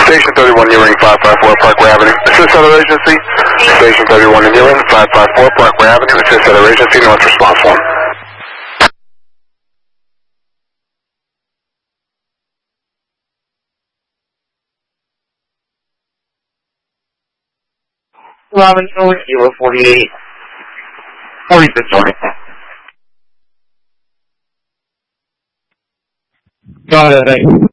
Station 31, nearing 554 Parkway Avenue. Assist other agency. Station 31 in nearing 554 Parkway Avenue. Assist other agency, north response 1. Robinson, 048, 46 order. Got it, thanks.